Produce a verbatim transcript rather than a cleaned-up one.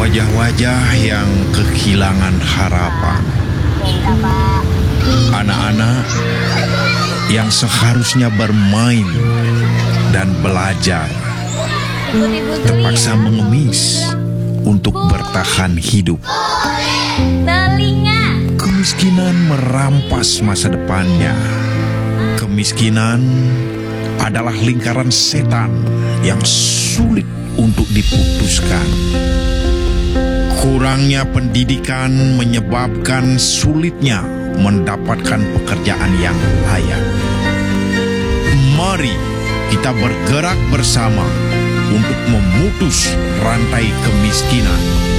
wajah-wajah yang kehilangan harapan. Anak-anak yang seharusnya bermain dan belajar terpaksa mengemis untuk bertahan hidup. Kemiskinan merampas masa depannya. Kemiskinan adalah lingkaran setan yang sulit untuk diputuskan. Kurangnya pendidikan menyebabkan sulitnya mendapatkan pekerjaan yang layak. Mari kita bergerak bersama untuk memutus rantai kemiskinan.